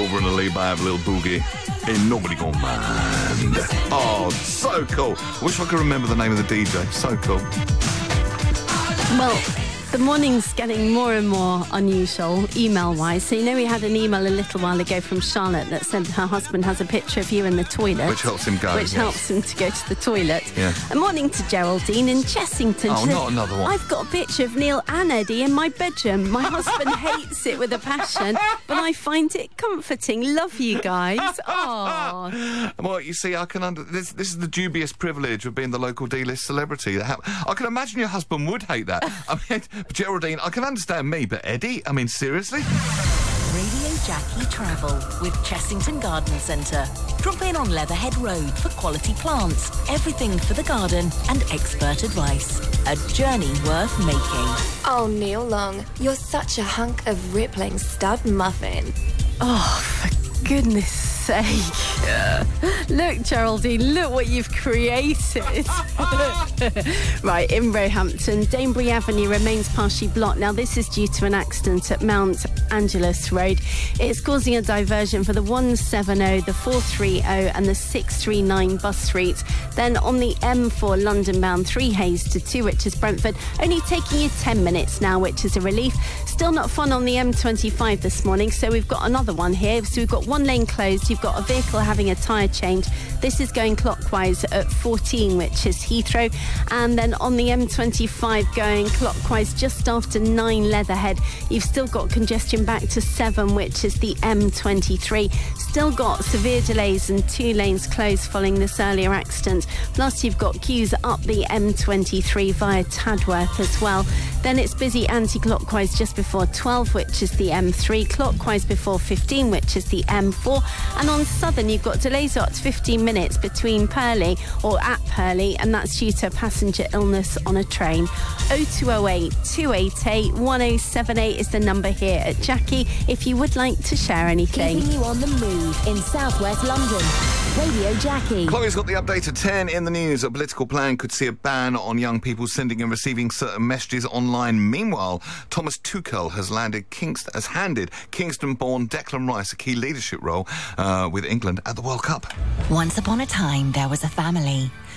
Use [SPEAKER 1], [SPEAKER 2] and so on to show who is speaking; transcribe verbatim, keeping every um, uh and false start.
[SPEAKER 1] over in the lead by a little boogie. Ain't nobody gonna mind. Oh, so cool. Wish I could remember the name of the D J. So cool.
[SPEAKER 2] Well, the morning's getting more and more unusual, email-wise. So, you know, we had an email a little while ago from Charlotte that said her husband has a picture of you in the toilet.
[SPEAKER 1] Which helps him go.
[SPEAKER 2] Which
[SPEAKER 1] yes.
[SPEAKER 2] helps him to go to the toilet.
[SPEAKER 1] Yeah.
[SPEAKER 2] A morning to Geraldine in Chessington.
[SPEAKER 1] Oh,
[SPEAKER 2] She said,
[SPEAKER 1] not another one.
[SPEAKER 2] I've got a picture of Neil and Eddie in my bedroom. My husband hates it with a passion, but I find it comforting. Love you guys. Oh.
[SPEAKER 1] Well, you see, I can under this. This is the dubious privilege of being the local D-list celebrity. I can imagine your husband would hate that. I mean, Geraldine, I can understand me, but Eddie, I mean, seriously?
[SPEAKER 3] Radio Jackie Travel with Chessington Garden Centre. Drop in on Leatherhead Road for quality plants, everything for the garden, and expert advice. A journey worth making.
[SPEAKER 4] Oh, Neil Long, you're such a hunk of rippling stud muffin.
[SPEAKER 2] Oh, for goodness sake. Yeah. Look, Geraldine, look what you've created. Right, in Roehampton, Danebury Avenue remains partially blocked. Now, this is due to an accident at Mount Angelus Road. It's causing a diversion for the one seventy, the four thirty and the six thirty-nine bus routes. Then on the M four London bound, three Hayes to two, which is Brentford, only taking you ten minutes now, which is a relief. Still not fun on the M twenty-five this morning, so we've got another one here. So we've got one lane closed. You've got a vehicle having a tyre change. This is going clockwise at fourteen, which is Heathrow. And then on the M twenty-five going clockwise just after nine Leatherhead, you've still got congestion back to seven, which is the M twenty-three. Still got severe delays and two lanes closed following this earlier accident. Plus, you've got queues up the M twenty-three via Tadworth as well. Then it's busy anti-clockwise just before twelve, which is the M three. Clockwise before fifteen, which is the M four. And on Southern, you've got delays up to fifteen minutes between Purley or at Purley, and that's due to passenger illness on a train. oh two oh eight, two eight eight, one oh seven eight is the number here at Jackie if you would like to share anything.
[SPEAKER 3] Keeping you on the move in southwest London. Radio Jackie.
[SPEAKER 1] Chloe's got the update at ten in the news. A political plan could see a ban on young people sending and receiving certain messages online. Meanwhile, Thomas Tuchel has landed Kingst- has handed Kingston-born Declan Rice a key leadership role uh, with England at the World Cup.
[SPEAKER 3] Once upon a time, there was a family.